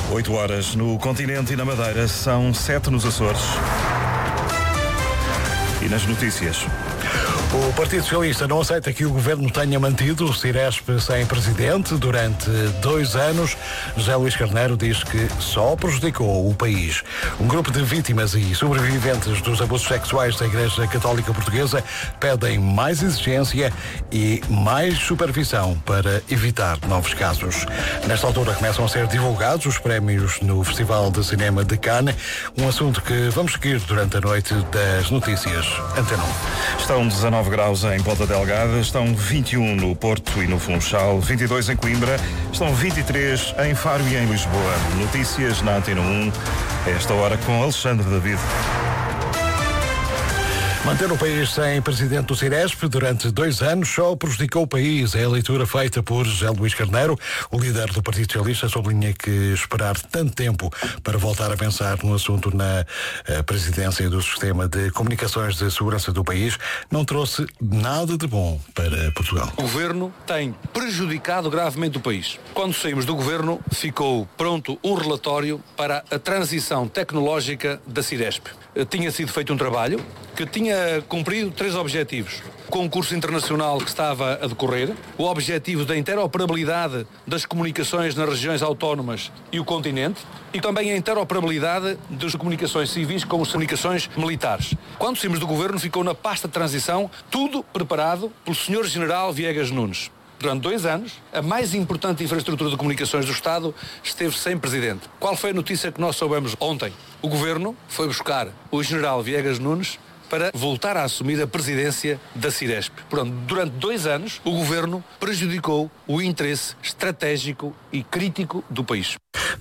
8 horas no continente e na Madeira, são 7 nos Açores. E nas notícias. O Partido Socialista não aceita que o Governo tenha mantido o Ciresp sem presidente durante 2 anos. José Luís Carneiro diz que só prejudicou o país. Um grupo de vítimas e sobreviventes dos abusos sexuais da Igreja Católica Portuguesa pedem mais exigência e mais supervisão para evitar novos casos. Nesta altura começam a ser divulgados os prémios no Festival de Cinema de Cannes, um assunto que vamos seguir durante a noite das notícias. Antena 1. Estão 19 graus em Ponta Delgada, estão 21 no Porto e no Funchal, 22 em Coimbra, estão 23 em Faro e em Lisboa. Notícias na Antena 1, a esta hora com Alexandre David. Manter o país sem presidente do Ciresp durante 2 anos só prejudicou o país. É a leitura feita por José Luís Carneiro. O líder do Partido Socialista sublinha que esperar tanto tempo para voltar a pensar no assunto na presidência do Sistema de Comunicações de Segurança do país não trouxe nada de bom para Portugal. O governo tem prejudicado gravemente o país. Quando saímos do governo, ficou pronto um relatório para a transição tecnológica da Ciresp. Tinha sido feito um trabalho que tinha cumprido 3 objetivos. O concurso internacional que estava a decorrer, o objetivo da interoperabilidade das comunicações nas regiões autónomas e o continente, e também a interoperabilidade das comunicações civis com as comunicações militares. Quando saímos do governo, ficou na pasta de transição tudo preparado pelo Sr. General Viegas Nunes. Durante 2 anos, a mais importante infraestrutura de comunicações do Estado esteve sem presidente. Qual foi a notícia que nós soubemos ontem? O Governo foi buscar o General Viegas Nunes para voltar a assumir a presidência da Ciresp. Portanto, durante 2 anos, o Governo prejudicou o interesse estratégico e crítico do país.